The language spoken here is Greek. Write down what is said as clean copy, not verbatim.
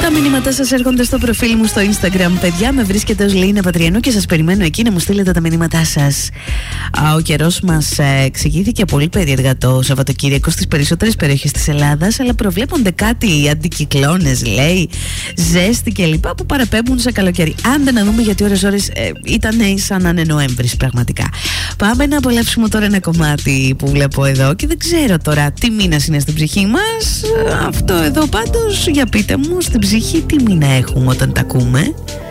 Τα μηνύματά σας έρχονται στο προφίλ μου στο Instagram. Παιδιά, με βρίσκεται ως Λίνα Πατριανού και σας περιμένω εκεί να μου στείλετε τα μηνύματά σας. Ο καιρός μας εξηγήθηκε πολύ περίεργα το Σαββατοκύριακο στις περισσότερες περιοχές της Ελλάδας, αλλά προβλέπονται κάτι αντικυκλώνες, λέει, ζέστη κλπ. Που παραπέμπουν σε καλοκαίρι. Άντε να δούμε, γιατί ώρες ήταν σαν να είναι Νοέμβρης πραγματικά. Πάμε να απολαύσουμε τώρα ένα κομμάτι που βλέπω εδώ και δεν ξέρω τώρα τι μήνας είναι στην ψυχή μας. Αυτό εδώ πάντως, για πείτε μου, στην ψυχή τι μήνα έχουμε όταν τα ακούμε.